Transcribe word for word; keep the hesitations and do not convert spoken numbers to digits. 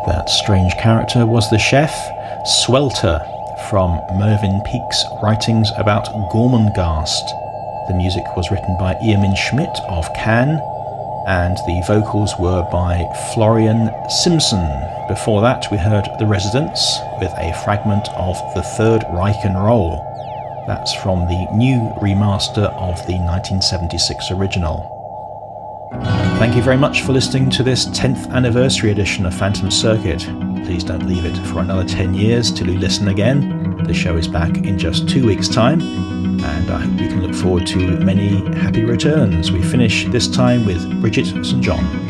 That strange character was the chef, Swelter, from Mervyn Peake's writings about Gormenghast. The music was written by Eamon Schmidt of Cannes, and the vocals were by Florian Simpson. Before that we heard The Residents with a fragment of The Third Reich and Roll. That's from the new remaster of the nineteen seventy-six original. Thank you very much for listening to this tenth anniversary edition of Phantom Circuit. Please don't leave it for another ten years till you listen again. The show is back in just two weeks' time, and I hope you can look forward to many happy returns. We finish this time with Bridget Saint John.